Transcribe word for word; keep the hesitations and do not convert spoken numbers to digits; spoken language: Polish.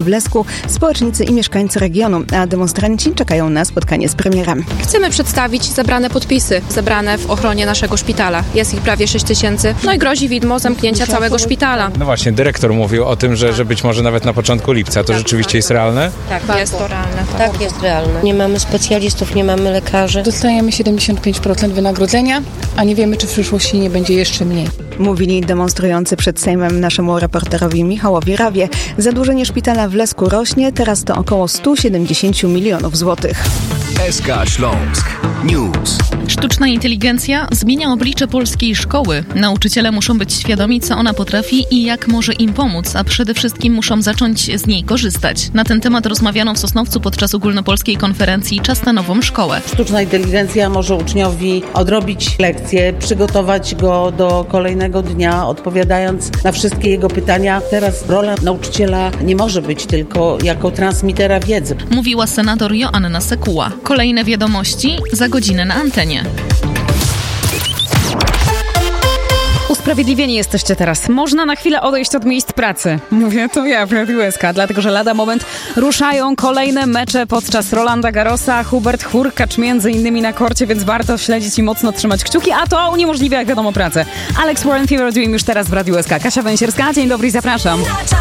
w Lesku, społecznicy i mieszkańcy regionu, a demonstranci czekają na spotkanie z premierem. Chcemy przedstawić zebrane podpisy, zebrane w ochronie naszego szpitala. Jest ich prawie sześć tysięcy, no i grozi widmo zamknięcia całego szpitala. No właśnie, dyrektor mówił o tym, że, że być może nawet na początku lipca. To tak, rzeczywiście tak. jest realne? Tak, jest to realne. Tak. tak, jest realne. Nie mamy specjalistów, nie mamy lekarzy. Dostajemy siedemdziesiąt pięć procent wynagrodzenia, a nie wiemy, czy w przyszłości nie będzie jeszcze mniej. Mówili demonstrujący przed Sejmem naszemu reporterowi Michałowi Rawie. Zadłużenie szpitala w Lesku rośnie, teraz to około sto siedemdziesiąt milionów złotych. S K Śląsk News. Sztuczna inteligencja zmienia oblicze polskiej szkoły. Nauczyciele muszą być świadomi, co ona potrafi i jak może im pomóc, a przede wszystkim muszą zacząć z niej korzystać. Na ten temat rozmawiano w Sosnowcu podczas ogólnopolskiej konferencji Czas na nową szkołę. Sztuczna inteligencja może uczniowi odrobić lekcję, przygotować go do kolejnego dnia, odpowiadając na wszystkie jego pytania. Teraz rola nauczyciela nie może być tylko jako transmitera wiedzy. Mówiła senator Joanna Sekuła. Kolejne wiadomości za godzinę na antenie. Usprawiedliwieni jesteście teraz. Można na chwilę odejść od miejsc pracy. Mówię to ja, Radio S K, dlatego że lada moment ruszają kolejne mecze podczas Rolanda Garrosa. Hubert Hurkacz między innymi na korcie, więc warto śledzić i mocno trzymać kciuki, a to uniemożliwia, jak wiadomo, pracę. Alex Warren Fever już teraz w Radio S K. Kasia Węsierska, dzień dobry i zapraszam.